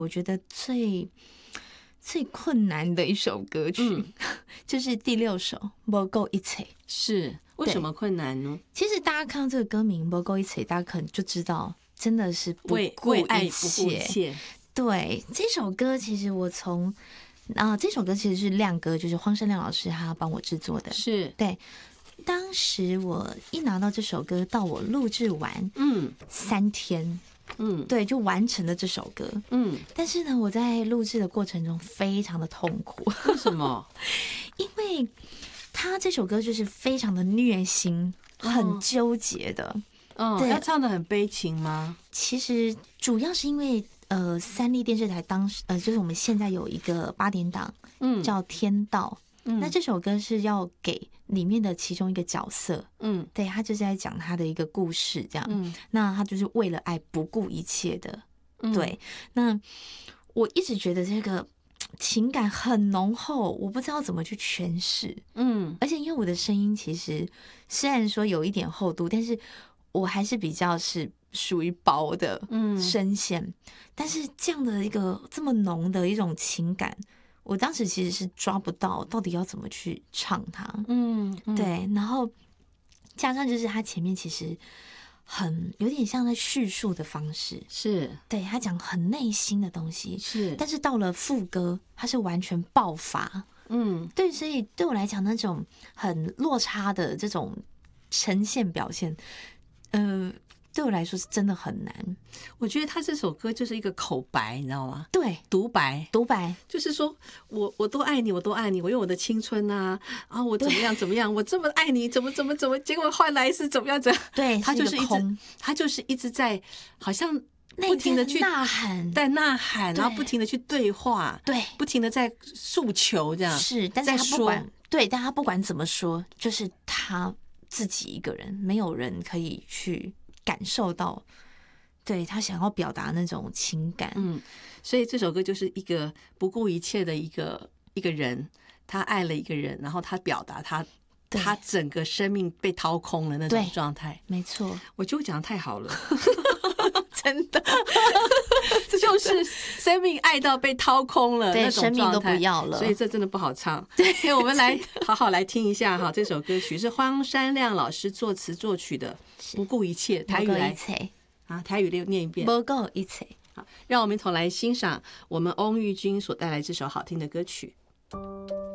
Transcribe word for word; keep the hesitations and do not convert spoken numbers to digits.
我觉得最最困难的一首歌曲、嗯、就是第六首《不够一切》。 是为什么困难呢？ 其实大家看到这个歌名《不够一切》，大家可能就知道真的是不顾一切。对，这首歌其实我从啊，这首歌其实是亮哥，就是荒山亮老师他帮我制作的。 是对，当时我一拿到这首歌，到我录制完，嗯，三天。嗯，对，就完成了这首歌。嗯，但是呢，我在录制的过程中非常的痛苦。 为什么？ 因为他这首歌就是非常的虐心，很纠结的。 嗯，对，要唱得很悲情吗？ 其实主要是因为呃，三立电视台当时呃，就是我们现在有一个八点档，嗯，叫《天道》。嗯，那这首歌是要给里面的其中一个角色，嗯，对，他就是在讲他的一个故事，这样，嗯，那他就是为了爱不顾一切的，嗯、对。那我一直觉得这个情感很浓厚，我不知道怎么去诠释，嗯，而且因为我的声音其实虽然说有一点厚度，但是我还是比较是属于薄的声线，嗯，但是这样的一个这么浓的一种情感。我当时其实是抓不到到底要怎么去唱它，嗯，嗯对，然后加上就是他前面其实很有点像在叙述的方式， 是对他讲很内心的东西， 是， 但是到了副歌，他是完全爆发，嗯，对，所以对我来讲那种很落差的这种呈现表现，呃。对我来说是真的很难。 我觉得他这首歌就是一个口白，你知道吗？ 对， 独白， 独白， 就是说我我多爱你，我多爱你，我用我的青春啊啊，我怎么样怎么样，我这么爱你，怎么怎么怎么，结果换来是怎么样怎么样？ 对， 他就是一直，他就是一直在好像不停的去呐喊， 在呐喊，然后不停的去对话， 对， 不停的在诉求，这样是，但是他不管，对，但他不管怎么说，就是他自己一个人，没有人可以去感受到，对他想要表达那种情感， 嗯，所以这首歌就是一个不顾一切的一个一个人，他爱了一个人，然后他表达他他整个生命被掏空了那种状态， 没错， 我觉得我讲得太好了， 真的， 这就是生命爱到被掏空了那种状态， 生命都不要了， 所以这真的不好唱。对，我们来好好来听一下哈，这首歌曲是荒山亮老师作词作曲的。不顾一切，台语来啊，台语念一遍。 不顾一切， 好，让我们一同来欣赏我们翁玉君所带来这首好听的歌曲。